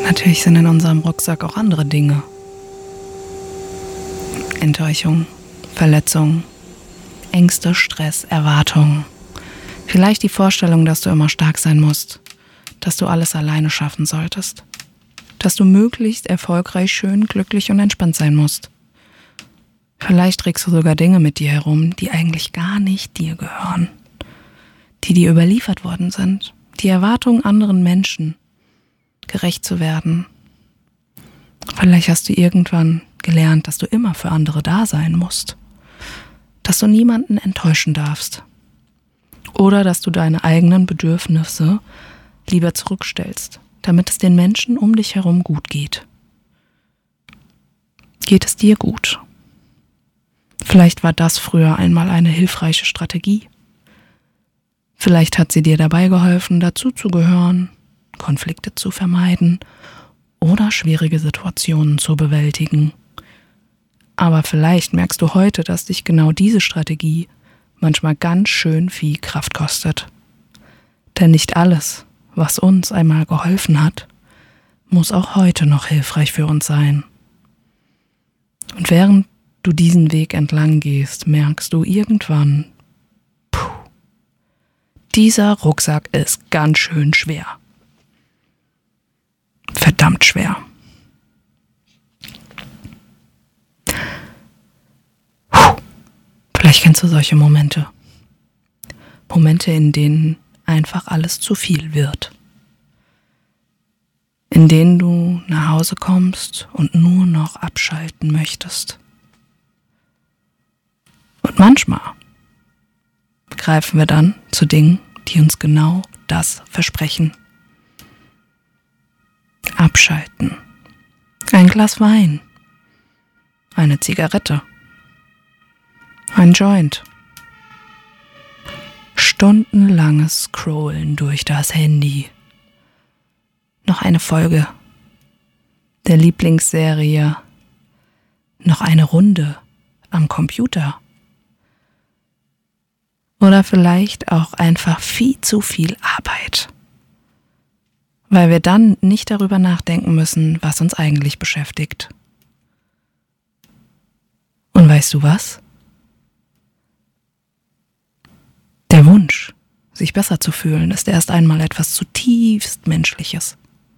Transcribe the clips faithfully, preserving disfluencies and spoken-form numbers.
Natürlich sind in unserem Rucksack auch andere Dinge. Enttäuschung, Verletzung, Ängste, Stress, Erwartungen. Vielleicht die Vorstellung, dass du immer stark sein musst, dass du alles alleine schaffen solltest, dass du möglichst erfolgreich, schön, glücklich und entspannt sein musst. Vielleicht trägst du sogar Dinge mit dir herum, die eigentlich gar nicht dir gehören, die dir überliefert worden sind, die Erwartungen anderen Menschen, gerecht zu werden. Vielleicht hast du irgendwann gelernt, dass du immer für andere da sein musst, dass du niemanden enttäuschen darfst oder dass du deine eigenen Bedürfnisse lieber zurückstellst, damit es den Menschen um dich herum gut geht. Geht es dir gut? Vielleicht war das früher einmal eine hilfreiche Strategie. Vielleicht hat sie dir dabei geholfen, dazuzugehören, Konflikte zu vermeiden oder schwierige Situationen zu bewältigen. Aber vielleicht merkst du heute, dass dich genau diese Strategie manchmal ganz schön viel Kraft kostet. Denn nicht alles, was uns einmal geholfen hat, muss auch heute noch hilfreich für uns sein. Und während du diesen Weg entlang gehst, merkst du irgendwann, puh, dieser Rucksack ist ganz schön schwer. Verdammt schwer. Puh. Vielleicht kennst du solche Momente. Momente, in denen einfach alles zu viel wird. In denen du nach Hause kommst und nur noch abschalten möchtest. Und manchmal greifen wir dann zu Dingen, die uns genau das versprechen. Abschalten. Ein Glas Wein. Eine Zigarette. Ein Joint. Stundenlanges Scrollen durch das Handy. Noch eine Folge der Lieblingsserie. Noch eine Runde am Computer. Oder vielleicht auch einfach viel zu viel Arbeit. Weil wir dann nicht darüber nachdenken müssen, was uns eigentlich beschäftigt. Und weißt du was? Der Wunsch, sich besser zu fühlen, ist erst einmal etwas zutiefst Menschliches.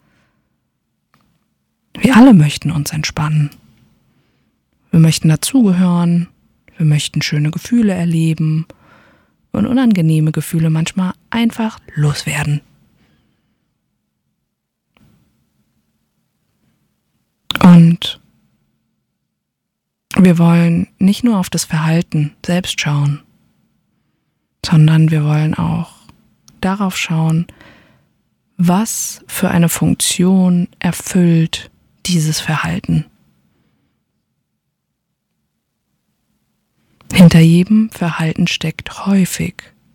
Wir alle möchten uns entspannen. Wir möchten dazugehören, wir möchten schöne Gefühle erleben und unangenehme Gefühle manchmal einfach loswerden. Und wir wollen nicht nur auf das Verhalten selbst schauen, sondern wir wollen auch darauf schauen, was für eine Funktion erfüllt dieses Verhalten. Hinter jedem Verhalten steckt häufig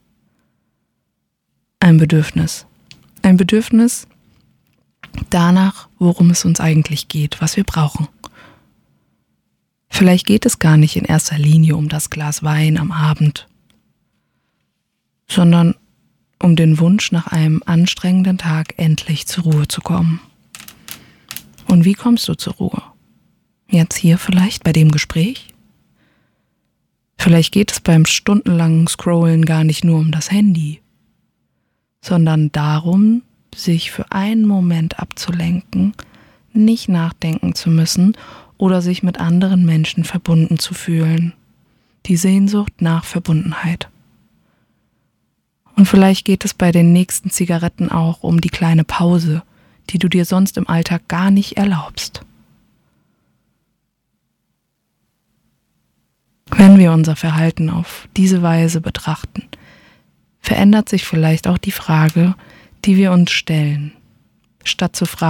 ein Bedürfnis. Ein Bedürfnis danach, worum es uns eigentlich geht, was wir brauchen. Vielleicht geht es gar nicht in erster Linie um das Glas Wein am Abend, sondern um den Wunsch, nach einem anstrengenden Tag endlich zur Ruhe zu kommen. Und wie kommst du zur Ruhe? Jetzt hier vielleicht bei dem Gespräch? Vielleicht geht es beim stundenlangen Scrollen gar nicht nur um das Handy, sondern darum, sich für einen Moment abzulenken, nicht nachdenken zu müssen oder sich mit anderen Menschen verbunden zu fühlen. Die Sehnsucht nach Verbundenheit. Und vielleicht geht es bei den nächsten Zigaretten auch um die kleine Pause, die du dir sonst im Alltag gar nicht erlaubst. Wenn wir unser Verhalten auf diese Weise betrachten, verändert sich vielleicht auch die Frage, die wir uns stellen, statt zu fragen,